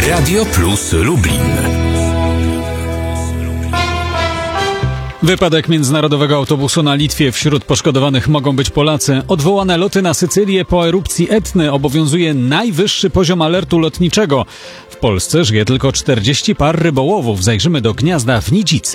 Radio Plus Lublin. Wypadek międzynarodowego autobusu na Litwie. Wśród poszkodowanych mogą być Polacy. Odwołane loty na Sycylię po erupcji Etny. Obowiązuje najwyższy poziom alertu lotniczego. W Polsce żyje tylko 40 par rybołowów. Zajrzymy do gniazda w Nidzicy.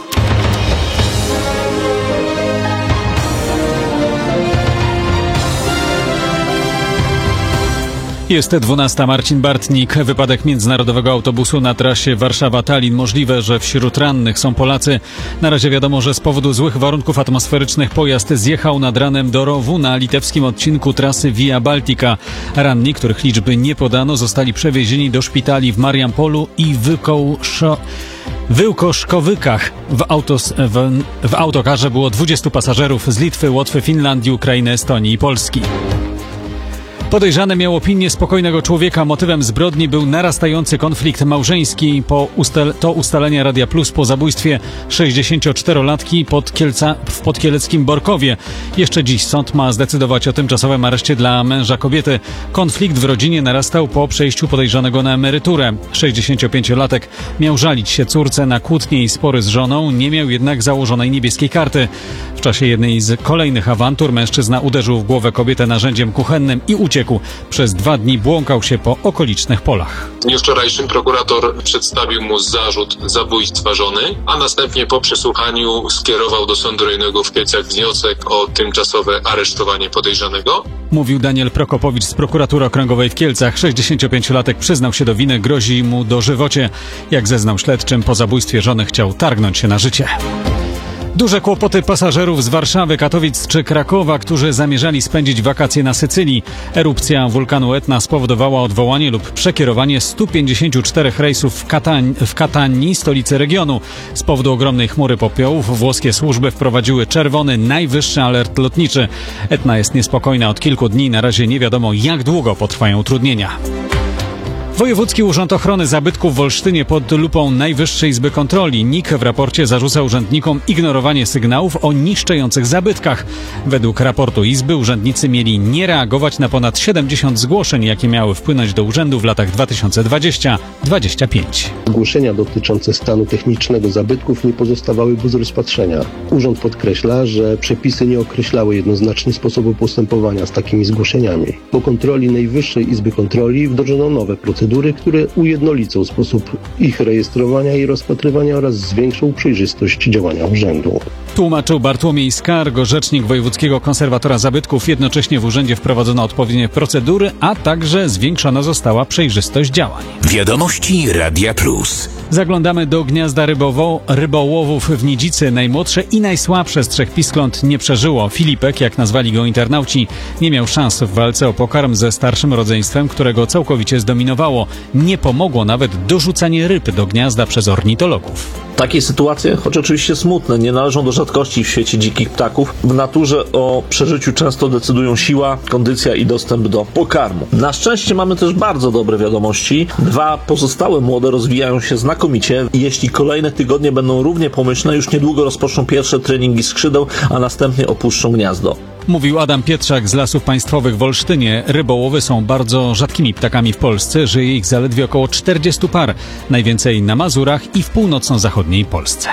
Jest 12. Marcin Bartnik. Wypadek międzynarodowego autobusu na trasie Warszawa-Tallin. Możliwe, że wśród rannych są Polacy. Na razie wiadomo, że z powodu złych warunków atmosferycznych pojazd zjechał nad ranem do rowu na litewskim odcinku trasy Via Baltica. Ranni, których liczby nie podano, zostali przewiezieni do szpitali w Mariampolu i Wyłkoszkowykach. W autokarze było 20 pasażerów z Litwy, Łotwy, Finlandii, Ukrainy, Estonii i Polski. Podejrzany miał opinię spokojnego człowieka. Motywem zbrodni był narastający konflikt małżeński. To ustalenia Radia Plus po zabójstwie 64-latki w podkieleckim Borkowie. Jeszcze dziś sąd ma zdecydować o tymczasowym areszcie dla męża kobiety. Konflikt w rodzinie narastał po przejściu podejrzanego na emeryturę. 65-latek miał żalić się córce na kłótnie i spory z żoną, nie miał jednak założonej niebieskiej karty. W czasie jednej z kolejnych awantur mężczyzna uderzył w głowę kobietę narzędziem kuchennym i uciekł. Przez 2 dni błąkał się po okolicznych polach. W dniu wczorajszym prokurator przedstawił mu zarzut zabójstwa żony, a następnie po przesłuchaniu skierował do Sądu Rejonowego w Kielcach wniosek o tymczasowe aresztowanie podejrzanego. Mówił Daniel Prokopowicz z prokuratury okręgowej w Kielcach. 65-latek przyznał się do winy, grozi mu dożywocie. Jak zeznał śledczym, po zabójstwie żony chciał targnąć się na życie. Duże kłopoty pasażerów z Warszawy, Katowic czy Krakowa, którzy zamierzali spędzić wakacje na Sycylii. Erupcja wulkanu Etna spowodowała odwołanie lub przekierowanie 154 rejsów w Katanii, stolicy regionu. Z powodu ogromnej chmury popiołów włoskie służby wprowadziły czerwony, najwyższy alert lotniczy. Etna jest niespokojna od kilku dni. Na razie nie wiadomo, jak długo potrwają utrudnienia. Wojewódzki Urząd Ochrony Zabytków w Olsztynie pod lupą Najwyższej Izby Kontroli. NIK w raporcie zarzuca urzędnikom ignorowanie sygnałów o niszczejących zabytkach. Według raportu Izby urzędnicy mieli nie reagować na ponad 70 zgłoszeń, jakie miały wpłynąć do urzędu w latach 2020-2025. Zgłoszenia dotyczące stanu technicznego zabytków nie pozostawały bez rozpatrzenia. Urząd podkreśla, że przepisy nie określały jednoznacznie sposobu postępowania z takimi zgłoszeniami. Po kontroli Najwyższej Izby Kontroli wdrożono nowe procedury, które ujednolicą sposób ich rejestrowania i rozpatrywania oraz zwiększą przejrzystość działania urzędu. Tłumaczył Bartłomiej Skargo, rzecznik Wojewódzkiego Konserwatora Zabytków. Jednocześnie w urzędzie wprowadzono odpowiednie procedury, a także zwiększona została przejrzystość działań. Wiadomości Radia Plus. Zaglądamy do gniazda rybołowów w Nidzicy. Najmłodsze i najsłabsze z 3 piskląt nie przeżyło. Filipek, jak nazwali go internauci, nie miał szans w walce o pokarm ze starszym rodzeństwem, którego całkowicie zdominowało. Nie pomogło nawet dorzucanie ryb do gniazda przez ornitologów. Takie sytuacje, choć oczywiście smutne, nie należą do rzadkości w świecie dzikich ptaków. W naturze o przeżyciu często decydują siła, kondycja i dostęp do pokarmu. Na szczęście mamy też bardzo dobre wiadomości. 2 pozostałe młode rozwijają się znakomicie i jeśli kolejne tygodnie będą równie pomyślne, już niedługo rozpoczną pierwsze treningi skrzydeł, a następnie opuszczą gniazdo. Mówił Adam Pietrzak z Lasów Państwowych w Olsztynie. Rybołowy są bardzo rzadkimi ptakami w Polsce. Żyje ich zaledwie około 40 par. Najwięcej na Mazurach i w północno-zachodniej Polsce.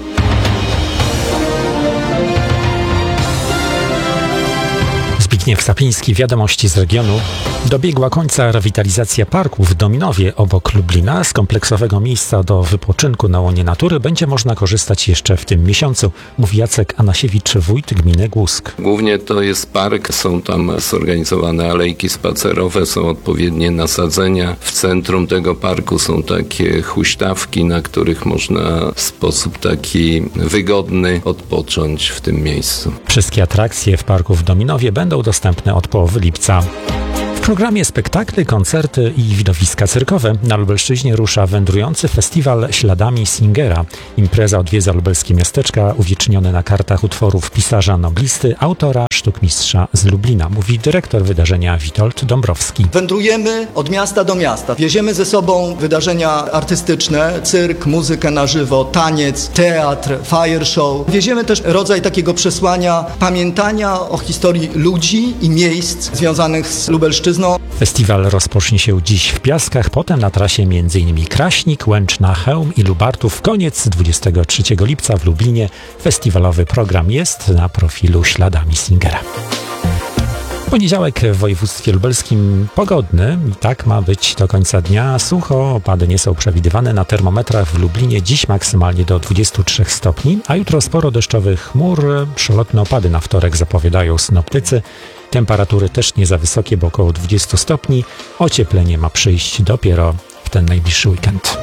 Zbigniew Sapiński, wiadomości z regionu. Dobiegła końca rewitalizacja parku w Dominowie obok Lublina. Z kompleksowego miejsca do wypoczynku na łonie natury będzie można korzystać jeszcze w tym miesiącu, mówi Jacek Anasiewicz, wójt gminy Głusk. Głównie to jest park, są tam zorganizowane alejki spacerowe, są odpowiednie nasadzenia. W centrum tego parku są takie huśtawki, na których można w sposób taki wygodny odpocząć w tym miejscu. Wszystkie atrakcje w parku w Dominowie będą dostępne od połowy lipca. W programie spektakle, koncerty i widowiska cyrkowe na Lubelszczyźnie rusza wędrujący festiwal Śladami Singera. Impreza odwiedza lubelskie miasteczka uwiecznione na kartach utworów pisarza noblisty, autora sztukmistrza z Lublina, mówi dyrektor wydarzenia Witold Dąbrowski. Wędrujemy od miasta do miasta. Wieziemy ze sobą wydarzenia artystyczne, cyrk, muzykę na żywo, taniec, teatr, fire show. Wieziemy też rodzaj takiego przesłania pamiętania o historii ludzi i miejsc związanych z Lubelszczyzną, ojczyzną. Festiwal rozpocznie się dziś w Piaskach, potem na trasie m.in. Kraśnik, Łęczna, Chełm i Lubartów. Koniec 23 lipca w Lublinie. Festiwalowy program jest na profilu Śladami Slingera. Poniedziałek w województwie lubelskim pogodny i tak ma być do końca dnia. Sucho, opady nie są przewidywane na termometrach w Lublinie. Dziś maksymalnie do 23 stopni, a jutro sporo deszczowych chmur. Przelotne opady na wtorek zapowiadają synoptycy. Temperatury też nie za wysokie, bo około 20 stopni. Ocieplenie ma przyjść dopiero w ten najbliższy weekend.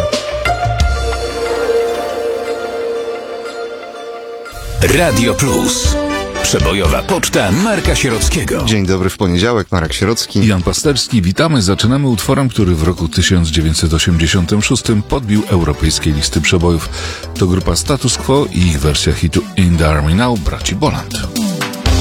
Radio Plus. Przebojowa poczta Marka Sierockiego. Dzień dobry w poniedziałek, Marek Sierocki. Jan Pasterski, witamy. Zaczynamy utworem, który w roku 1986 podbił europejskie listy przebojów. To grupa Status Quo i ich wersja hitu In the Army Now braci Boland.